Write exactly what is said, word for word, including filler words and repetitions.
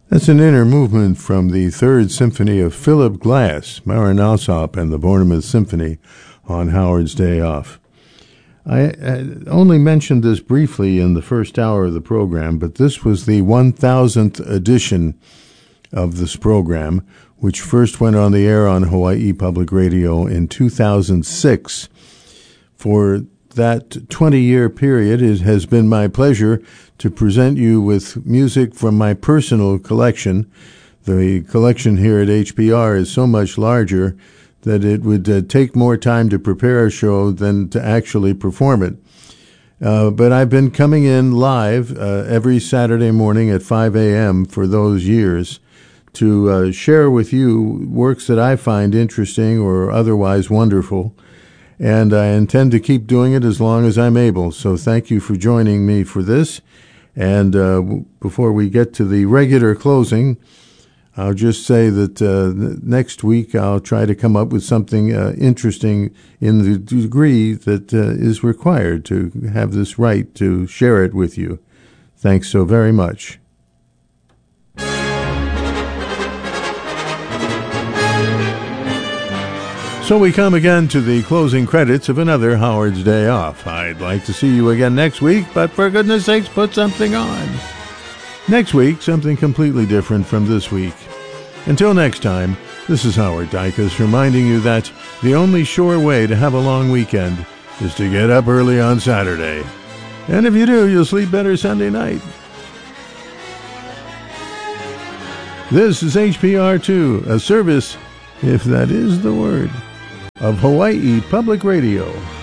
That's an inner movement from the Third Symphony of Philip Glass, Marin Alsop and the Bournemouth Symphony on Howard's Day Off. I, I only mentioned this briefly in the first hour of the program, but this was the one thousandth edition of this program, which first went on the air on Hawaii Public Radio in two thousand six. For that twenty-year period, it has been my pleasure to present you with music from my personal collection. The collection here at H P R is so much larger that it would uh, take more time to prepare a show than to actually perform it. Uh, but I've been coming in live uh, every Saturday morning at five a.m. for those years to uh, share with you works that I find interesting or otherwise wonderful. And I intend to keep doing it as long as I'm able. So thank you for joining me for this. And uh, before we get to the regular closing, I'll just say that uh, next week I'll try to come up with something uh, interesting in the degree that uh, is required to have this right to share it with you. Thanks so very much. So we come again to the closing credits of another Howard's Day Off. I'd like to see you again next week, but for goodness sakes, put something on. Next week, something completely different from this week. Until next time, this is Howard Dicus reminding you that the only sure way to have a long weekend is to get up early on Saturday. And if you do, you'll sleep better Sunday night. This is H P R two, a service, if that is the word, of Hawaii Public Radio.